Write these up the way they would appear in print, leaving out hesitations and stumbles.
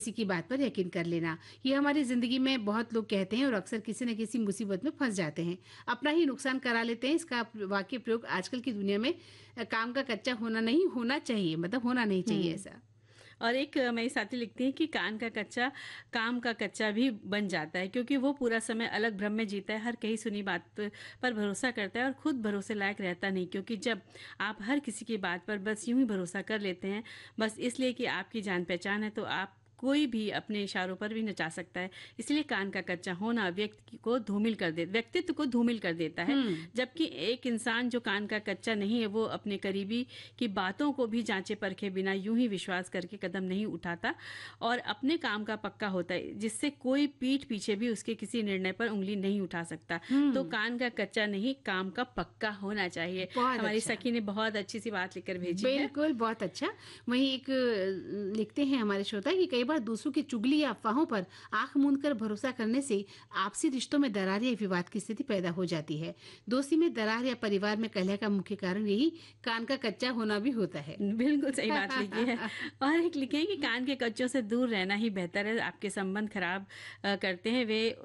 किसी की बात पर यकीन कर लेना। ये हमारी ज़िंदगी में बहुत लोग कहते हैं और अक्सर किसी न किसी मुसीबत में फँस जाते हैं। अपना ही नुकसान करा लेते हैं। इसका वाक्य प्रयोग आजकल की दुनिया में काम का कच्चा होना नहीं होना चाहिए, मतलब होना नहीं चाहिए हुँ। ऐसा। और एक मेरी साथी लिखती हैं कि कान का कच्चा काम का कच्चा भी बन जाता है, क्योंकि वो पूरा समय अलग भ्रम में जीता है, हर कही सुनी बात पर भरोसा करता है और खुद भरोसे लायक रहता नहीं, क्योंकि जब आप हर किसी की बात पर बस यूं ही भरोसा कर लेते हैं बस इसलिए कि आपकी जान पहचान है, तो आप कोई भी अपने इशारों पर भी नचा सकता है। इसलिए कान का कच्चा होना व्यक्तित्व को धूमिल कर देता है। हुँ। जबकि एक इंसान जो कान का कच्चा नहीं है, वो अपने करीबी की बातों को भी जांचे परखे बिना यूं ही विश्वास करके कदम नहीं उठाता और अपने काम का पक्का होता है, जिससे कोई पीठ पीछे भी उसके किसी निर्णय पर उंगली नहीं उठा सकता। तो हुँ। कान का कच्चा नहीं, काम का पक्का होना चाहिए। बहुत हमारी अच्छा। सखी ने बहुत अच्छी सी बात लिखकर भेजी है। बिल्कुल, बहुत अच्छा। वहीं एक लिखते हैं हमारे श्रोता कि कई बार दूसरों की चुगली या अफ़वाहों पर आँख मूंद कर भरोसा करने से आपसी रिश्तों में दरार या विवाद की स्थिति पैदा हो जाती है। दोस्ती में दरार या परिवार में कलह का मुख्य कारण यही कान का कच्चा होना भी होता है। बिल्कुल सही बात लिखी है। और एक लिखे हैं कि कान के कच्चों से दूर रहना ही बेहतर है। आपके संबंध खराब करते हैं,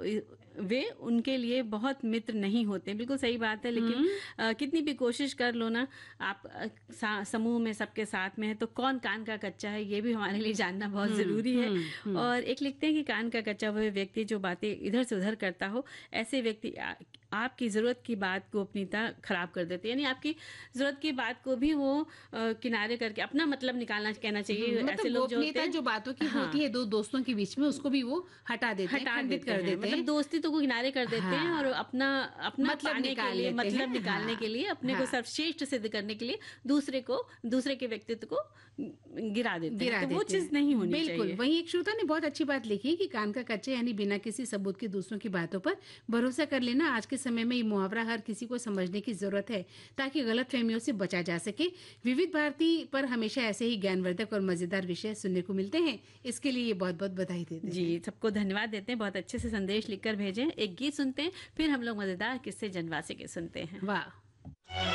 वे उनके लिए बहुत मित्र नहीं होते। बिल्कुल सही बात है, लेकिन हुँ। कितनी भी कोशिश कर लो ना, आप समूह में सबके साथ में है, तो कौन कान का कच्चा है ये भी हमारे लिए जानना बहुत हुँ, ज़रूरी है। हुँ, हुँ। और एक लिखते हैं कि कान का कच्चा वह व्यक्ति जो बातें इधर से उधर करता हो, ऐसे व्यक्ति आपकी ज़रूरत की बात को अपनीता खराब कर देते हैं। यानी आपकी ज़रूरत की बात को भी वो किनारे करके अपना मतलब निकालना कहना चाहिए। ऐसे मतलब लोग जो होते गोपनीयता हैं, जो बातों की होती हाँ, है 2 दोस्तों के बीच में उसको भी वो हटा देते हैं, हटा खंडित देते कर हैं। देते मतलब हैं। दोस्ती तो को किनारे कर देते हैं और हाँ, अपना अपना मतलब पाने के निकाल लिए, लेते मतलब हैं। निकालने के हाँ, लिए, अपने को हाँ, सर्वश्रेष्ठ सिद्ध करने के लिए दूसरे के व्यक्तित्व को गिरा देते हैं। गिरा तो वो देते चीज़ नहीं हैं। होनी बिल्कुल, चाहिए। वहीं एक श्रोता ने बहुत अच्छी बात लिखी है कि कान का कच्चा यानी बिना किसी सबूत के दूसरों की बातों पर भरोसा कर लेना। आज के समय में ये मुहावरा हर किसी को समझने की ज़रूरत है, ताकि गलतफ़हमियों से बचा जा सके। विविध भारती पर हमेशा ऐसे ही ज्ञानवर्धक और मज़ेदार विषय सुनने को मिलते हैं। इसके लिए ये बहुत-बहुत बधाई देते जी, हैं। सबको धन्यवाद देते हैं। बहुत अच्छे से संदेश लिखकर भेजें। एक गीत सुनते हैं, फिर हम लोग मज़ेदार किस्से जनवासे के सुनते हैं। वाह!